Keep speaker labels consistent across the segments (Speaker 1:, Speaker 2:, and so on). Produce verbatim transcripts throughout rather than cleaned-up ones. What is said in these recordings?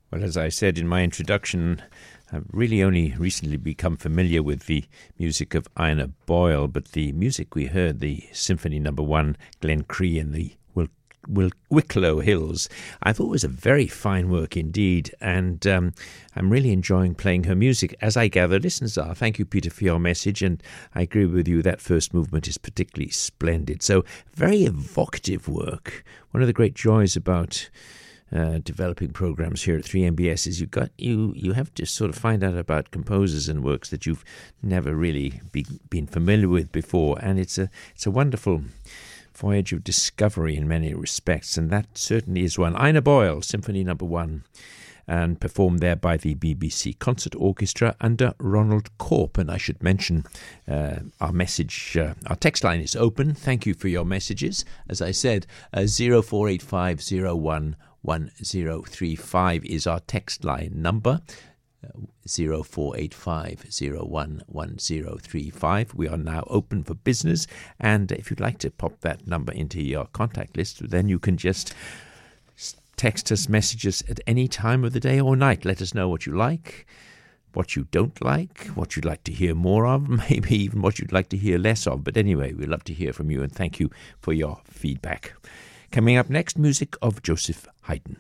Speaker 1: Well, as I said in my introduction, I've really only recently become familiar with the music of Ina Boyle, but the music we heard, the Symphony Number One, Glen Cree and the Wil- Wil- Wicklow Hills, I thought was a very fine work indeed, and um, I'm really enjoying playing her music, as I gather listeners are. Thank you, Peter, for your message, and I agree with you, that first movement is particularly splendid. So, very evocative work. One of the great joys about Uh, developing programs here at three M B S is you got you you have to sort of find out about composers and works that you've never really be, been familiar with before, and it's a it's a wonderful voyage of discovery in many respects, and that certainly is one. Ina Boyle, Symphony Number One, and performed there by the B B C Concert Orchestra under Ronald Corp. And I should mention uh, our message, uh, our text line is open. Thank you for your messages. As I said, uh, zero four eight five zero one one zero three five is our text line number. zero four eight five zero one one zero three five. We are now open for business, and if you'd like to pop that number into your contact list, then you can just text us messages at any time of the day or night. Let us know what you like, what you don't like, what you'd like to hear more of, maybe even what you'd like to hear less of. But anyway, we'd love to hear from you, and thank you for your feedback. Coming up next, music of Joseph Haydn.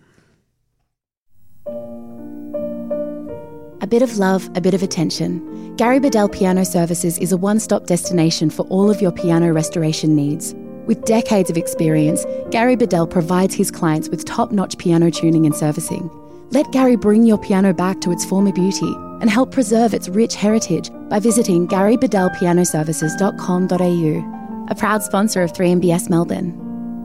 Speaker 2: A bit of love, a bit of attention. Gary Bedell Piano Services is a one-stop destination for all of your piano restoration needs. With decades of experience, Gary Bedell provides his clients with top-notch piano tuning and servicing. Let Gary bring your piano back to its former beauty and help preserve its rich heritage by visiting gary bedell piano services dot com dot a u, a proud sponsor of three M B S Melbourne.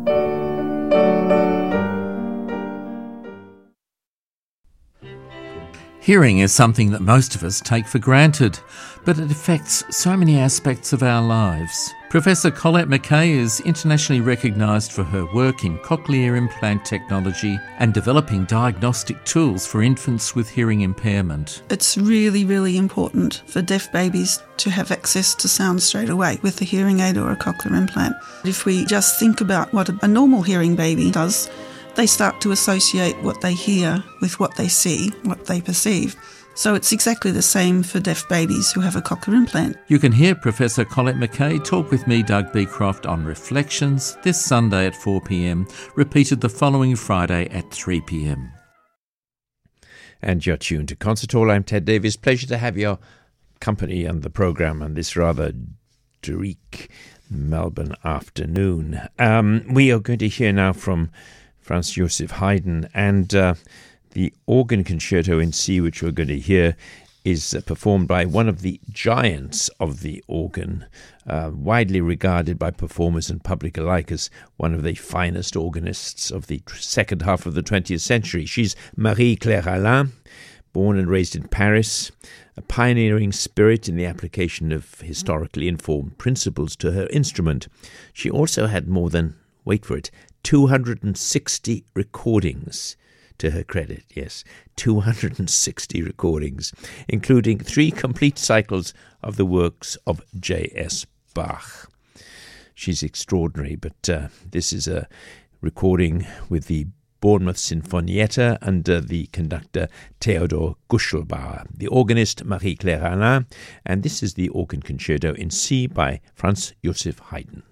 Speaker 3: Hearing is something that most of us take for granted, but it affects so many aspects of our lives. Professor Colette McKay is internationally recognised for her work in cochlear implant technology and developing diagnostic tools for infants with hearing impairment.
Speaker 4: It's really, really important for deaf babies to have access to sound straight away with a hearing aid or a cochlear implant. If we just think about what a normal hearing baby does, they start to associate what they hear with what they see, what they perceive. So it's exactly the same for deaf babies who have a cochlear implant.
Speaker 3: You can hear Professor Colette McKay talk with me, Doug Beecroft, on Reflections this Sunday at four p.m, repeated the following Friday at three p.m.
Speaker 1: And you're tuned to Concert Hall. I'm Ted Davies. Pleasure to have your company on the programme on this rather dreary Melbourne afternoon. Um, we are going to hear now from Franz Joseph Haydn, and uh, the organ concerto in C, which we're going to hear, is uh, performed by one of the giants of the organ, uh, widely regarded by performers and public alike as one of the finest organists of the second half of the twentieth century. She's Marie-Claire Alain, born and raised in Paris, a pioneering spirit in the application of historically informed principles to her instrument. She also had more than, wait for it, two hundred sixty recordings to her credit. Yes, two hundred sixty recordings, including three complete cycles of the works of J S Bach. She's extraordinary, but uh, this is a recording with the Bournemouth Sinfonietta under the conductor Theodor Guschelbauer, the organist Marie-Claire Alain, and this is the organ concerto in C by Franz Joseph Haydn.